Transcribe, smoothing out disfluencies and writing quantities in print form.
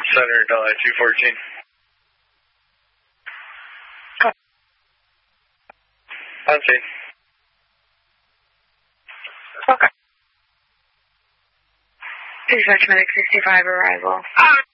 Center, Delhi 214. On scene. Okay. Dispatch Medic 65 arrival.